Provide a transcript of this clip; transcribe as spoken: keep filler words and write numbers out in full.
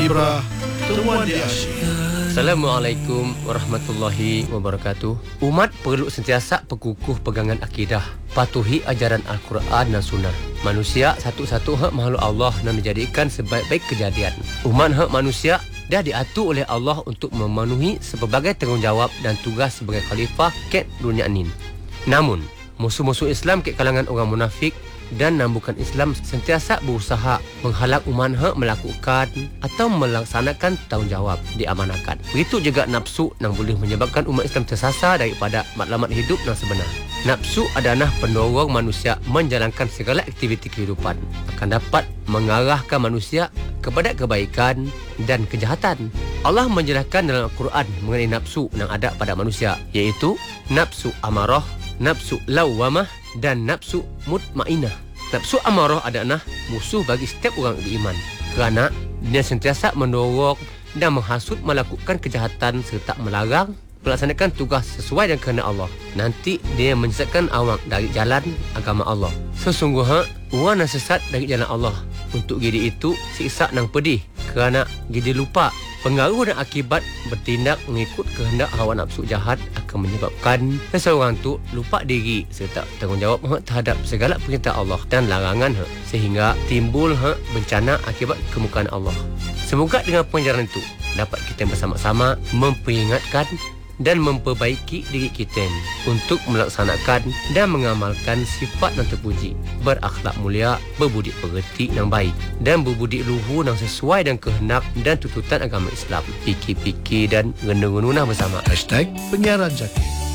Ibrah, temuan di asyik. Assalamualaikum warahmatullahi wabarakatuh. Umat perlu sentiasa berkukuh pegangan akidah, patuhi ajaran Al-Quran dan Sunnah. Manusia satu-satu hak makhluk Allah dan dijadikan sebaik-baik kejadian. Umat hak manusia dah diatur oleh Allah untuk memenuhi sebagai tanggungjawab dan tugas sebagai khalifah ket dunia ini. Namun, musuh-musuh Islam ke kalangan orang munafik dan nambukan Islam sentiasa berusaha menghalang umat hak melakukan atau melaksanakan tanggungjawab diamanahkan. Begitu juga nafsu yang boleh menyebabkan umat Islam tersasar daripada matlamat hidup yang sebenar. Nafsu adalah pendorong manusia menjalankan segala aktiviti kehidupan, akan dapat mengarahkan manusia kepada kebaikan dan kejahatan. Allah menjelaskan dalam Al-Quran mengenai nafsu yang ada pada manusia, iaitu nafsu amarah, nafsu lawamah dan nafsu mutmainah. Nafsu amarah adalah musuh bagi setiap orang beriman kerana dia sentiasa mendorong dan menghasut melakukan kejahatan serta melarang melaksanakan tugas sesuai dengan kehendak Allah. Nanti dia menyesatkan awak dari jalan agama Allah. Sesungguhnya orang yang sesat dari jalan Allah, untuk diri itu siksa yang pedih kerana dia lupa pengaruh dan akibat bertindak mengikut kehendak hawa nafsu jahat akan menyebabkan seseorang tu lupa diri serta tanggungjawab terhadap segala perintah Allah dan larangan sehingga timbul bencana akibat kemurkaan Allah. Semoga dengan pengajaran itu dapat kita bersama-sama memperingatkan dan memperbaiki diri kita untuk melaksanakan dan mengamalkan sifat yang terpuji, berakhlak mulia, berbudi pekerti yang baik dan berbudi luhur yang sesuai dengan kehendak dan tuntutan agama Islam. Fikir-fikir dan renung-renung bersama. Hashtag Penyiaran Jati.